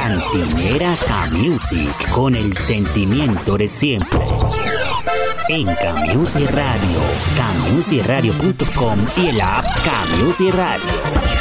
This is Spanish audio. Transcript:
Cantinera K-Music, con el sentimiento de siempre. En K-Music Radio, kmusicradio.com y el app K-Music Radio.